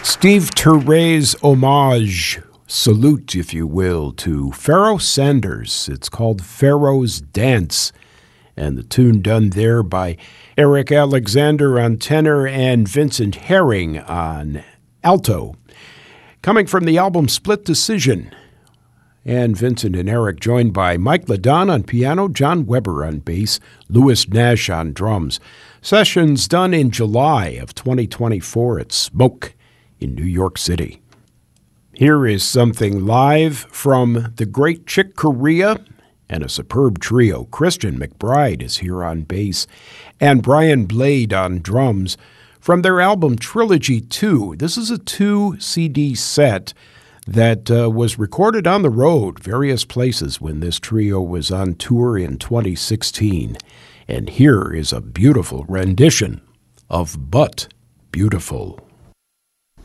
Steve Turre's homage, salute, if you will, to Pharoah Sanders. It's called Pharaoh's Dance, and the tune done there by Eric Alexander on tenor and Vincent Herring on alto. Coming from the album Split Decision, and Vincent and Eric joined by Mike LaDon on piano, John Weber on bass, Louis Nash on drums. Sessions done in July of 2024 at Smoke in New York City. Here is something live from the great Chick Corea and a superb trio. Christian McBride is here on bass and Brian Blade on drums from their album Trilogy 2. This is a 2-CD set that was recorded on the road, various places, when this trio was on tour in 2016. And here is a beautiful rendition of But Beautiful.